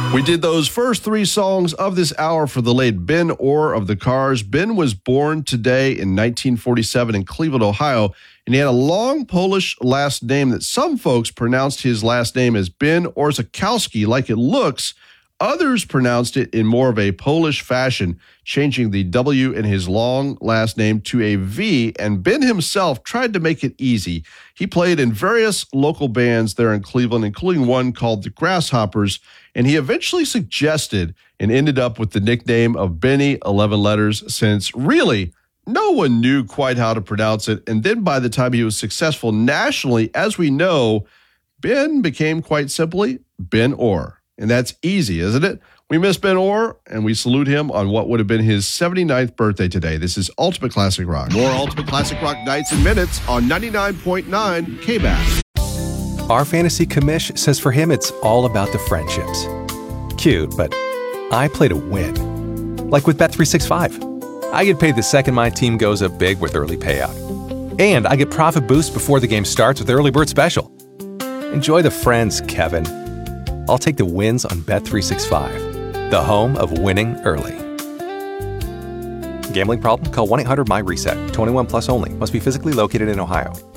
We did those first three songs of this hour for the late Ben Orr of the Cars. Ben was born today in 1947 in Cleveland, Ohio, and he had a long Polish last name that some folks pronounced his last name as Ben Orzechowski, like it looks. Others pronounced it in more of a Polish fashion, changing the W in his long last name to a V, and Ben himself tried to make it easy. He played in various local bands there in Cleveland, including one called the Grasshoppers, and he eventually suggested and ended up with the nickname of Benny 11 Letters, since really no one knew quite how to pronounce it. And then by the time he was successful nationally, as we know, Ben became quite simply Ben Orr. And that's easy, isn't it? We miss Ben Orr, and we salute him on what would have been his 79th birthday today. This is Ultimate Classic Rock. More Ultimate Classic Rock nights and minutes on 99.9 KBAS. Our fantasy commish says for him it's all about the friendships. Cute, but I play to win. Like with Bet365. I get paid the second my team goes up big with early payout. And I get profit boost before the game starts with Early Bird Special. Enjoy the friends, Kevin. I'll take the wins on Bet365, the home of winning early. Gambling problem? Call 1-800-MY-RESET. 21 plus only. Must be physically located in Ohio.